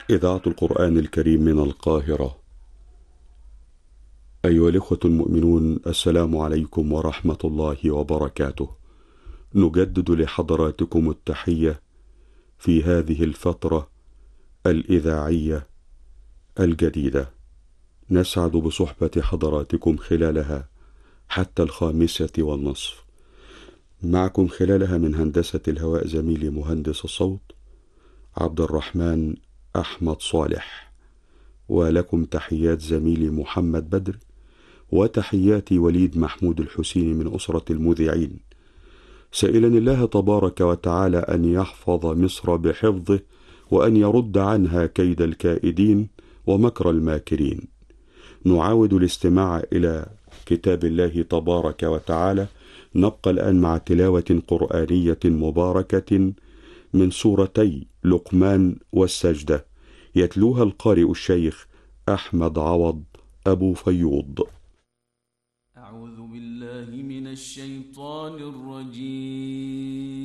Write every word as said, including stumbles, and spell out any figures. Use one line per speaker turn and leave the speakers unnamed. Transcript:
إذاعة القرآن الكريم من القاهرة. أيها الإخوة المؤمنون، السلام عليكم ورحمة الله وبركاته. نجدد لحضراتكم التحية في هذه الفترة الإذاعية الجديدة. نسعد بصحبة حضراتكم خلالها حتى الخامسة والنصف. معكم خلالها من هندسة الهواء زميلي مهندس الصوت عبد الرحمن أحمد صالح، ولكم تحيات زميلي محمد بدر، وتحياتي وليد محمود الحسيني من أسرة المذيعين، سائلا الله تبارك وتعالى أن يحفظ مصر بحفظه، وأن يرد عنها كيد الكائدين ومكر الماكرين. نعاود الاستماع إلى كتاب الله تبارك وتعالى. نبقى الآن مع تلاوة قرآنية مباركة من سورتي لقمان والسجدة، يتلوها القارئ الشيخ أحمد عوض أبو فيوض.
أعوذ بالله من الشيطان الرجيم.